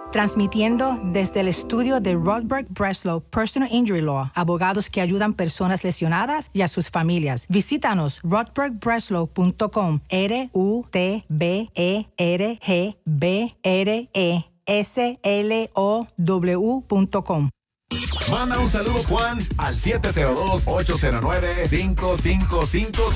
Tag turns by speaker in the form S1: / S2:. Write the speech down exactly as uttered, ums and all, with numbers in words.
S1: Transmitiendo desde el estudio de Rodberg Breslow Personal Injury Law, abogados que ayudan personas lesionadas y a sus familias. Visítanos rodberg breslow punto com, R U T B E R G B R E S L O W punto com.
S2: Manda un saludo, Juan, al siete cero dos, ocho cero nueve, cinco cinco cinco